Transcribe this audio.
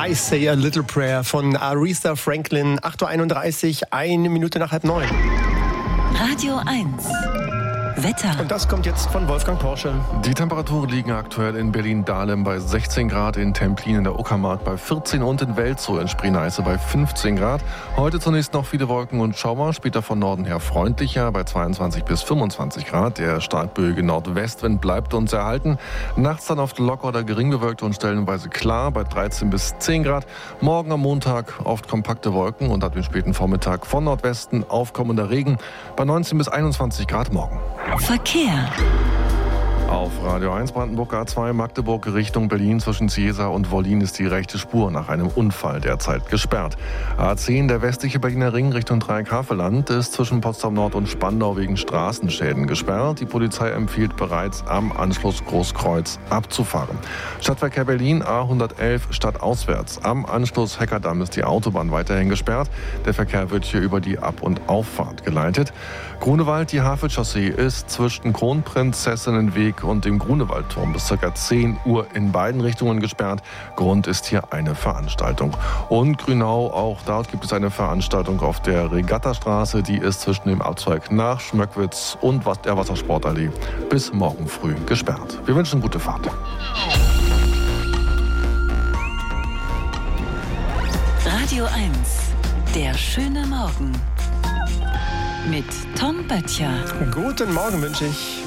I Say a Little Prayer von Aretha Franklin. 8.31 Uhr, 1 Minute nach 8:30. Radio 1. Wetter. Und das kommt jetzt von Wolfgang Porsche. Die Temperaturen liegen aktuell in Berlin-Dahlem bei 16 Grad, in Templin in der Uckermark bei 14 und in Welzow in Spree-Neiße bei 15 Grad. Heute zunächst noch viele Wolken und Schauer, später von Norden her freundlicher bei 22 bis 25 Grad. Der starkböige Nordwestwind bleibt uns erhalten. Nachts dann oft locker oder gering bewölkt und stellenweise klar bei 13 bis 10 Grad. Morgen am Montag oft kompakte Wolken und ab dem späten Vormittag von Nordwesten aufkommender Regen bei 19 bis 21 Grad morgen. Verkehr. Auf Radio 1 Brandenburg A2 Magdeburg Richtung Berlin zwischen Ciesa und Wollin ist die rechte Spur nach einem Unfall derzeit gesperrt. A10 der westliche Berliner Ring Richtung Dreieck-Havelland ist zwischen Potsdam Nord und Spandau wegen Straßenschäden gesperrt. Die Polizei empfiehlt bereits am Anschluss Großkreuz abzufahren. Stadtverkehr Berlin A111 stadtauswärts. Am Anschluss Heckerdamm ist die Autobahn weiterhin gesperrt. Der Verkehr wird hier über die Ab- und Auffahrt geleitet. Grunewald, die Havelchaussee ist zwischen Kronprinzessinnenweg und dem Grunewaldturm bis ca. 10 Uhr in beiden Richtungen gesperrt. Grund ist hier eine Veranstaltung. Und Grünau, auch dort gibt es eine Veranstaltung auf der Regattastraße. Die ist zwischen dem Abzweig nach Schmöckwitz und der Wassersportallee bis morgen früh gesperrt. Wir wünschen gute Fahrt. Radio 1. Der schöne Morgen. Mit Tom Böttcher. Guten Morgen wünsche ich.